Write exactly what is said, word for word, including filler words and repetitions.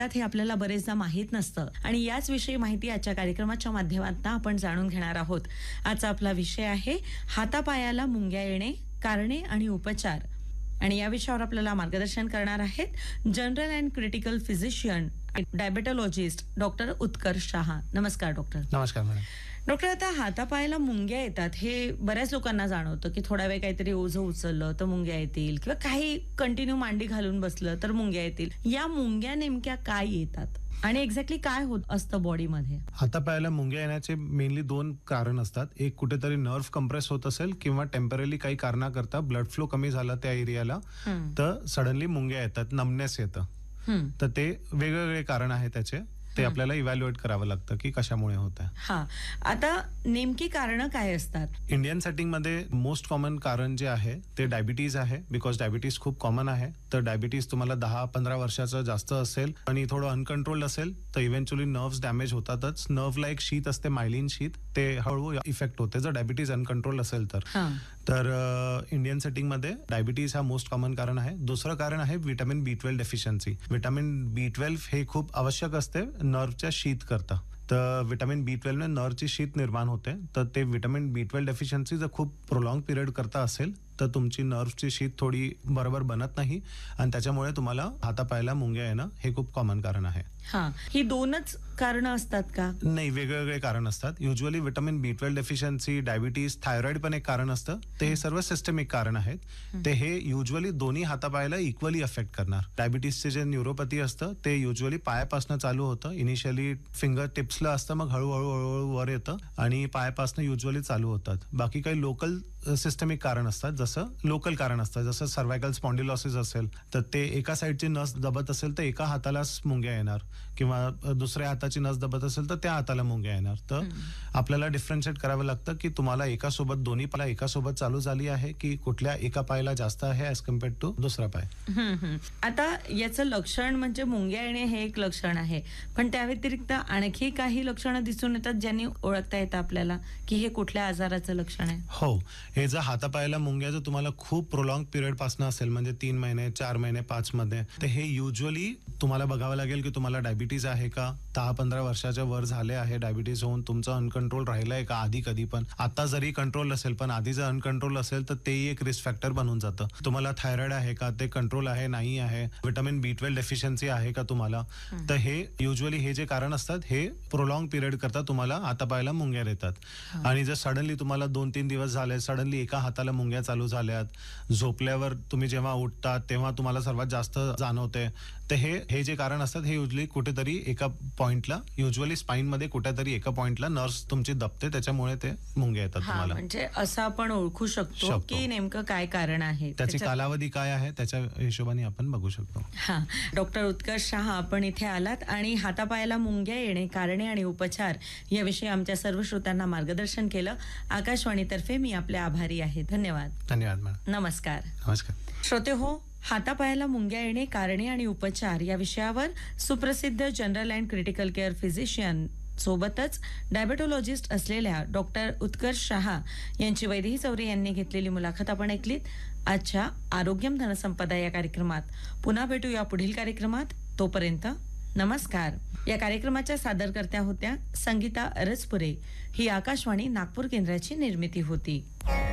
हे आपल्याला बरेचदा माहीत नसतं आणि याच विषयी माहिती आजच्या कार्यक्रमाच्या माध्यमातून आपण जाणून घेणार आहोत. आजचा आपला विषय आहे हातापायाला मुंग्या येणे, कारणे आणि उपचार. आणि या विषयावर आपल्याला मार्गदर्शन करणार आहेत general and critical physician diabetologist doctor उत्कर्ष शहा. नमस्कार डॉक्टर. नमस्कार मॅडम. डॉक्टर, आता हातापायाला मुंग्या येतात हे बऱ्याच लोकांना जाणवतं की थोडा वेळ काहीतरी ओझं उचललं तर मुंग्या येतील किंवा काही कंटिन्यू मांडी घालून बसलं तर मुंग्या येतील. या मुंग्या नेमक्या काय येतात आणि एक्झॅक्टली काय होत असतं बॉडीमध्ये? हातापायाला मुंग्या येण्याचे मेनली दोन कारण असतात. एक, कुठेतरी नर्व्ह कंप्रेस होत असेल किंवा टेम्पररी काही कारणाकरता ब्लड फ्लो कमी झाला त्या एरियाला तर सडनली मुंग्या येतात, नमनेस येतं. तर ते वेगवेगळे कारण आहे त्याचे, ते आपल्याला इव्हॅल्युएट करावं लागतं की कशामुळे होतं. हा, आता नेमकी कारणं काय असतात? इंडियन सेटिंग मध्ये मोस्ट कॉमन कारण जे आहे ते डायबिटीज आहे. बिकॉज डायबिटीज खूप कॉमन आहे. तर डायबिटीज तुम्हाला दहा पंधरा वर्षाचं जास्त असेल आणि थोडं अनकंट्रोल्ड असेल तर इव्हेंच्युअली नर्व्स डॅमेज होतातच. नर्व्हला एक शीत असते, मायलिन शीत, ते हळूहळू इफेक्ट होते जर डायबिटीज अनकंट्रोल असेल तर. तर इंडियन सेटिंग मध्ये डायबिटीज हा मोस्ट कॉमन कारण आहे. दुसरं कारण आहे विटामिन बी ट्वेल्व डेफिशियन्सी. विटामिन बी ट्वेल्व हे खूप आवश्यक असते नर्वच्या शीत करता. तर विटामिन बी ट्वेल्व ने नर्वची शीत निर्माण होते. तर ते विटामिन बी ट्वेल्व डेफिशियन्सी जर खूप प्रोलॉंग पिरियड करता असेल तर तुमची नर्वची शीत थोडी बरोबर बनत नाही आणि त्याच्यामुळे तुम्हाला हातापायाला मुंग्या येणं हे खूप कॉमन कारण आहे. हा, ही दोनच कारण असतात का? नाही, वेगवेगळे कारण असतात. युजली विटामिन बी ट्वेल्व डेफिशियन्सी, डायबिटीज, थायरॉइड पण एक कारण असतं. ते हे सर्व सिस्टमिक कारण आहेत. ते हे युजली दोन्ही हातापायाला इक्वली अफेक्ट करणार. डायबिटीजचे जे न्यूरोपॅथी असतं ते युजली पायापासून चालू होतं. इनिशियली फिंगर टिप्सला असतं, मग हळूहळू हळूहळू वर येतं आणि पायापासून युजली चालू होतात. बाकी काही लोकल सिस्टमिक कारण असतात, जसं लोकल कारण असतं, जसं सर्वायकल स्पॉन्डिलॉसिस असेल तर ते एका साईडची नस दबत असेल तर एका हातालाच मुंग्या येणार, किंवा दुसऱ्या हाताची नस दबत असेल तर त्या हाताला मुंग्या येणार. तर आपल्याला डिफरन्शिएट करावं लागतं की तुम्हाला एका सोबत दोन्ही पाय एका सोबत चालू झाली आहे की कुठल्या एका पायाला जास्त आहे ऍज कम्पेअर्ड टू दुसरा पाय. आता याचं लक्षण म्हणजे मुंग्या येणे हे एक लक्षण आहे, पण त्या व्यतिरिक्त आणखी काही लक्षणं दिसून येतात ज्यांनी ओळखता येतं आपल्याला की हे कुठल्या आजाराचं लक्षण आहे? हो, हे जर हातापायाला मुंग्या जर तुम्हाला खूप प्रोलॉंग पिरियड पासून असेल, म्हणजे तीन महिने चार महिने पाच मध्ये, तर हे युजली तुम्हाला बघावं लागेल की तुम्हाला डायबिटीज आहे का, दहा पंधरा वर्षाच्या वर झाले आहे डायबिटीज होऊन, तुमचं अनकंट्रोल राहिलंय का आधी कधी पण. आता जरी कंट्रोल असेल पण आधी जर अनकंट्रोल असेल तर तेही एक रिस्क फॅक्टर बनून जातं. तुम्हाला थायरॉइड आहे का, ते कंट्रोल आहे नाही आहे, विटामिन बी ट्वेल्व डेफिशियन्सी आहे का तुम्हाला. तर हे युजली हे जे कारण असतात हे प्रोलॉंग पिरियड करता तुम्हाला हातापायाला मुंग्या येतात. आणि जर सडनली तुम्हाला दोन तीन दिवस झाले, सडनली एका हाताला मुंग्या चालू झाल्यात, झोपल्यावर तुम्ही जेव्हा उठतात तेव्हा तुम्हाला सर्वात जास्त जाणवते, तर हे हे जे कारण असतात हे युजली कुठेतरी एका पॉइंटला, युजली स्पाइन मध्ये कुठेतरी एका पॉइंटला नर्व्स तुमची दबते, त्याच्यामुळे ते मुंग्या येतात तुम्हाला. म्हणजे असं आपण ओळखू शकतो की नेमकं काय कारण आहे, त्याची कालावधी काय आहे त्याच्या हिशोबाने आपण बघू शकतो. हा, डॉक्टर उत्कर्ष शहा आपण इथे आलात आणि हातापायाला मुंग्या येणे, कारणे आणि उपचार याविषयी आमच्या सर्व श्रोत्यांना मार्गदर्शन केलं. आकाशवाणीतर्फे मी आपले आभारी आहे. धन्यवाद. धन्यवाद मॅडम. नमस्कार. नमस्कार. श्रोते हो, हातापायाला मुंग्या येणे, कारणे आणि उपचार या विषयावर सुप्रसिद्ध general and critical care physician सोबतच डायबेटोलॉजिस्ट असलेल्या डॉक्टर उत्कर्ष शहा यांची वैदेही चौरे यांनी घेतलेली मुलाखत आपण ऐकलीत. आजच्या आरोग्यम धनसंपदा या कार्यक्रमात पुन्हा भेटू या पुढील कार्यक्रमात. तोपर्यंत नमस्कार. या कार्यक्रमाच्या सादरकर्त्या होत्या संगीता अरसपुरे. ही आकाशवाणी नागपूर केंद्राची निर्मिती होती.